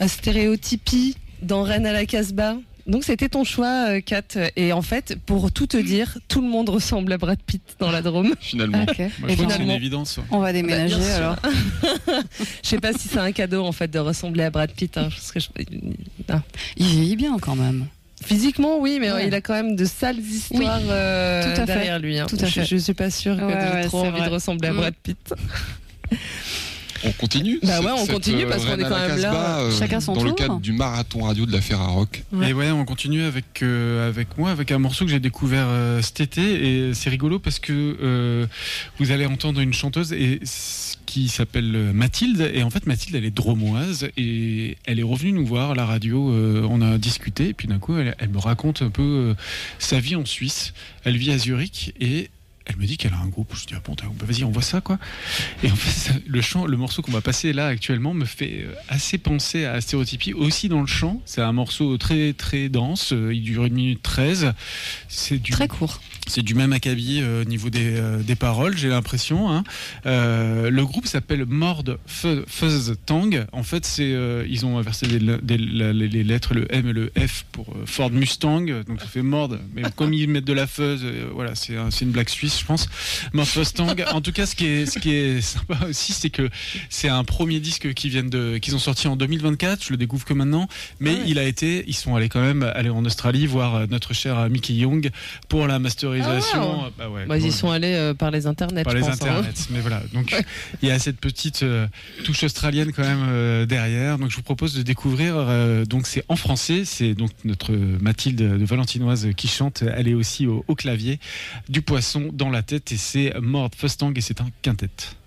à Stéréotypie dans Rennes à la Casbah. Donc c'était ton choix, Kat. Et en fait, pour tout te dire, tout le monde ressemble à Brad Pitt dans la Drôme. Finalement. Ok. Moi, je pense que c'est une évidence. On va déménager Bien sûr. alors. Je sais pas si c'est un cadeau en fait de ressembler à Brad Pitt. Hein, parce que Il vieillit bien quand même. Physiquement, oui, mais Ouais. il a quand même de sales histoires tout à fait. derrière lui. Hein. Tout à fait. Je suis pas sûre que j'ai trop c'est envie vrai. de ressembler à Brad Pitt. On continue. Bah ouais, on continue parce qu'on est quand même là. Chacun son dans le tour. cadre du marathon radio de la Ferrarock. Et ouais, on continue avec moi, avec un morceau que j'ai découvert cet été. Et c'est rigolo parce que vous allez entendre une chanteuse qui s'appelle Mathilde. Et en fait, Mathilde, elle est dromoise. Et elle est revenue nous voir à la radio. On a discuté. Et puis d'un coup, elle me raconte un peu sa vie en Suisse. Elle vit à Zurich. Et elle me dit qu'elle a un groupe. Je dis, ah bon, vas-y, on voit ça, quoi. Et en fait, le morceau qu'on va passer là actuellement me fait assez penser à Stéréotypie, aussi dans le chant. C'est un morceau très, très dense. Il dure 1 minute 13. Très court. C'est du même acabit au niveau des paroles, j'ai l'impression. Hein. Le groupe s'appelle Mord Fuzz Tang. En fait, ils ont inversé les lettres, le M et le F pour Ford Mustang. Donc ça fait Mord. Mais comme ils mettent de la fuzz, voilà, c'est une blague suisse, je pense. Mord Fuzz Tang. En tout cas, ce qui est sympa aussi, c'est que c'est un premier disque qu'ils ont sorti en 2024. Je le découvre que maintenant. Mais ils sont allés quand même en Australie voir notre cher Mickey Young pour la masterisation. Ah ouais. Ils sont allés par les internets. Par les internets, mais voilà. Donc il y a cette petite touche australienne quand même derrière. Donc je vous propose de découvrir. Donc c'est en français. C'est donc notre Mathilde de Valentinoise qui chante. Elle est aussi au clavier. Du poisson dans la tête et c'est Mord Fustang et c'est un quintet.